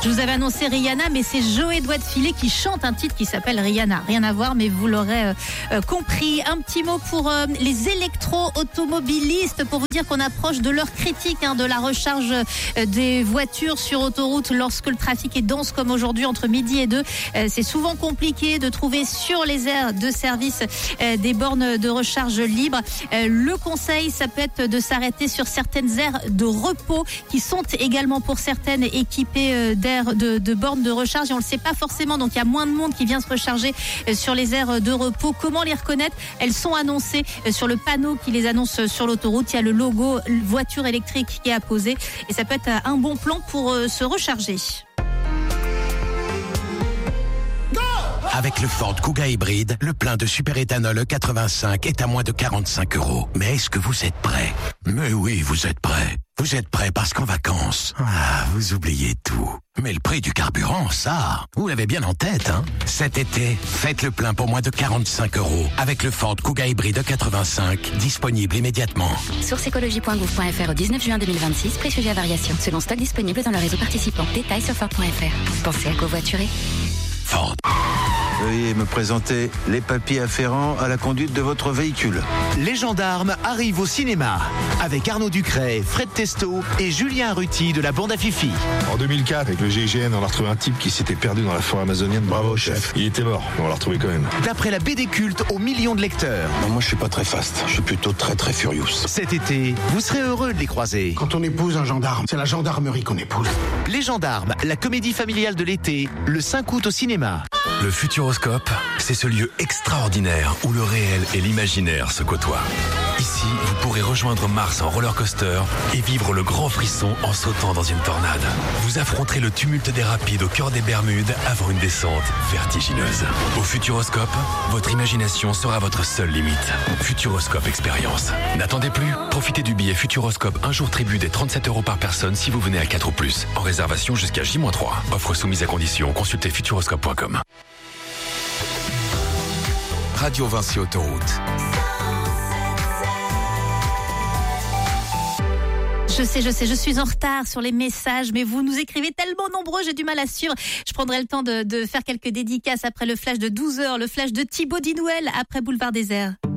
Je vous avais annoncé Rihanna, mais c'est Joey Doigt de Filet qui chante un titre qui s'appelle Rihanna. Rien à voir, mais vous l'aurez compris. Un petit mot pour les électro-automobilistes, pour vous dire qu'on approche de l'heure critique de la recharge des voitures sur autoroute lorsque le trafic est dense comme aujourd'hui entre midi et 2. C'est souvent compliqué de trouver sur les aires de service des bornes de recharge libres. Le conseil, ça peut être de s'arrêter sur certaines aires de repos qui sont également pour certaines équipées d'aires de bornes de recharge et on ne le sait pas forcément, donc il y a moins de monde qui vient se recharger sur les aires de repos. Comment les reconnaître? Elles sont annoncées sur le panneau qui les annonce sur l'autoroute. Il y a le logo voiture électrique qui est apposé et ça peut être un bon plan pour se recharger. Avec le Ford Kuga hybride, le plein de superéthanol E85 est à moins de 45 €. Mais est-ce que vous êtes prêts? Mais oui, vous êtes prêts. Vous êtes prêts parce qu'en vacances, vous oubliez tout. Mais le prix du carburant, ça, vous l'avez bien en tête, hein? Cet été, faites le plein pour moins de 45 € avec le Ford Kuga hybride E85, disponible immédiatement. Source écologie.gouv.fr au 19 juin 2026, prix sujet à variation. Selon stock disponible dans le réseau participant. Détails sur Ford.fr. Pensez à covoiturer. Ford. Veuillez me présenter les papiers afférents à la conduite de votre véhicule. Les gendarmes arrivent au cinéma avec Arnaud Ducret, Fred Testo et Julien Ruti de la bande à Fifi. En 2004, avec le GIGN, on a retrouvé un type qui s'était perdu dans la forêt amazonienne. Bravo, chef. Il était mort, mais on l'a retrouvé quand même. D'après la BD culte aux millions de lecteurs. Non, moi, je suis pas très fast. Je suis plutôt très, très furious. Cet été, vous serez heureux de les croiser. Quand on épouse un gendarme, c'est la gendarmerie qu'on épouse. Les gendarmes, la comédie familiale de l'été, le 5 août au cinéma. Le Futuroscope, c'est ce lieu extraordinaire où le réel et l'imaginaire se côtoient. Ici, vous pourrez rejoindre Mars en roller coaster et vivre le grand frisson en sautant dans une tornade. Vous affronterez le tumulte des rapides au cœur des Bermudes avant une descente vertigineuse. Au Futuroscope, votre imagination sera votre seule limite. Futuroscope Expérience. N'attendez plus, profitez du billet Futuroscope un jour tribu des 37 € par personne si vous venez à 4 ou plus. En réservation jusqu'à J-3. Offre soumise à condition, consultez futuroscope.com. Radio Vinci Autoroute. Je sais, je suis en retard sur les messages, mais vous nous écrivez tellement nombreux, j'ai du mal à suivre. Je prendrai le temps de faire quelques dédicaces après le flash de 12h, le flash de Thibaut Dinouel après Boulevard Désert.